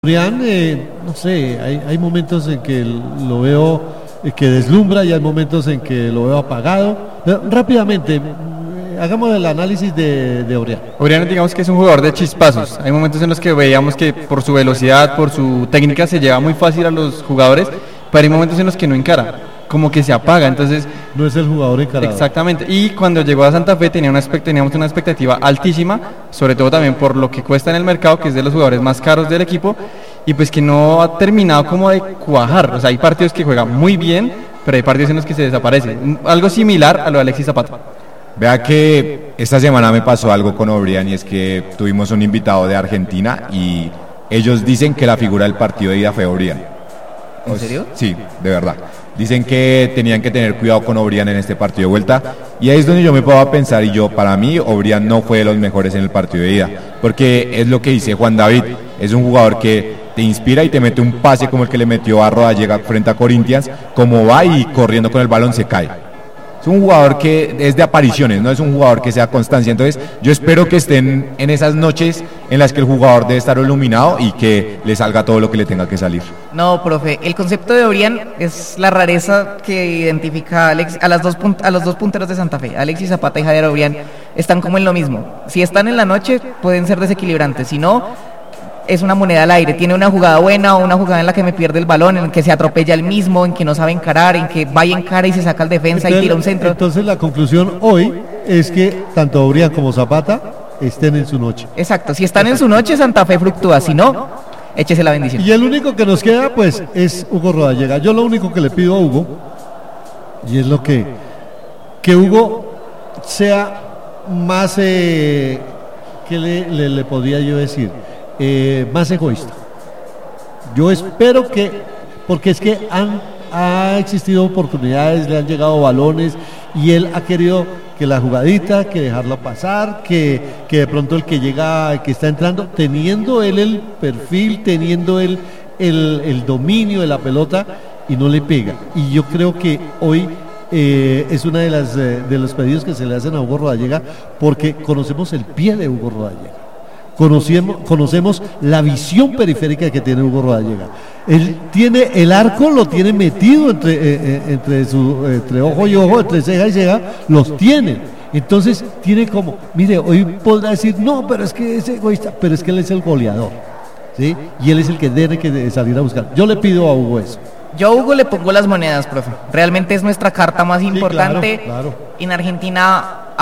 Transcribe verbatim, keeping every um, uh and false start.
Brian, eh, no sé, hay, hay momentos en que lo veo eh, que deslumbra y hay momentos en que lo veo apagado. Pero, rápidamente, eh, hagamos el análisis de, de Orián. Orián, digamos que es un jugador de chispazos. Hay momentos en los que veíamos que por su velocidad, por su técnica se lleva muy fácil a los jugadores, pero hay momentos en los que no encara, como que se apaga. Entonces no es el jugador encarado. Exactamente. Y cuando llegó a Santa Fe tenía una, teníamos una expectativa altísima, sobre todo también por lo que cuesta en el mercado, que es de los jugadores más caros del equipo, y pues que no ha terminado como de cuajar. O sea, hay partidos que juega muy bien, pero hay partidos en los que se desaparece. Algo similar a lo de Alexis Zapata. Vea que esta semana me pasó algo con Obrián, y es que tuvimos un invitado de Argentina y ellos dicen que la figura del partido de ida fue Obrián. ¿En serio? Sí, de verdad. Dicen que tenían que tener cuidado con Obrián en este partido de vuelta, y ahí es donde yo me puedo pensar, y yo, para mí, Obrián no fue de los mejores en el partido de ida, porque es lo que dice Juan David, es un jugador que te inspira y te mete un pase como el que le metió a Rodallega frente a Corinthians, como va y corriendo con el balón se cae. Es un jugador que es de apariciones, no es un jugador que sea constancia. Entonces yo espero que estén en esas noches en las que el jugador debe estar iluminado y que le salga todo lo que le tenga que salir. No, profe, el concepto de Orián es la rareza que identifica a, Alex, a, las dos punt, a los dos punteros de Santa Fe. Alexis Zapata y Javier Orián están como en lo mismo. Si están en la noche pueden ser desequilibrantes, si no, es una moneda al aire. Tiene una jugada buena o una jugada en la que me pierde el balón, en que se atropella el mismo, en que no sabe encarar, en que va y encara y se saca el defensa entonces, y tira un centro. Entonces la conclusión hoy es que tanto Orián como Zapata estén en su noche. Exacto, si están en su noche Santa Fe fluctúa, si no, échese la bendición. Y el único que nos queda pues es Hugo Rodallega. Yo lo único que le pido a Hugo, y es lo que que Hugo sea más eh, ¿qué le, le, le podría yo decir? Eh, más egoísta. Yo espero que, porque es que han ha existido oportunidades, le han llegado balones y él ha querido que la jugadita, que dejarla pasar, que, que de pronto el que llega, que está entrando, teniendo él el perfil, teniendo él el, el dominio de la pelota y no le pega. Y yo creo que hoy eh, es una de las eh, de los pedidos que se le hacen a Hugo Rodallega, porque conocemos el pie de Hugo Rodallega. Conocemos, conocemos la visión periférica que tiene Hugo Rodallega. Él tiene el arco, lo tiene metido entre, eh, eh, entre, su, entre ojo y ojo, entre ceja y ceja, los tiene. Entonces tiene como, mire, hoy podrá decir, no, pero es que es egoísta, pero es que él es el goleador, ¿sí? Y él es el que tiene que salir a buscar. Yo le pido a Hugo eso. Yo a Hugo le pongo las monedas, profe. Realmente es nuestra carta más importante. Sí, claro, claro. En Argentina